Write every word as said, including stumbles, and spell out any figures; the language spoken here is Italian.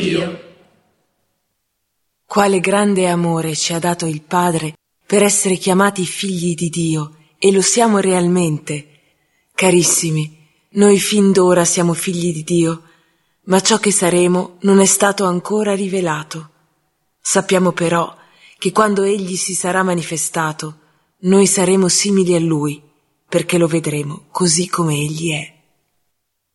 Dio. Quale grande amore ci ha dato il Padre per essere chiamati figli di Dio, e lo siamo realmente. Carissimi, noi fin d'ora siamo figli di Dio, ma ciò che saremo non è stato ancora rivelato. Sappiamo però che quando Egli si sarà manifestato, noi saremo simili a Lui, perché lo vedremo così come Egli è.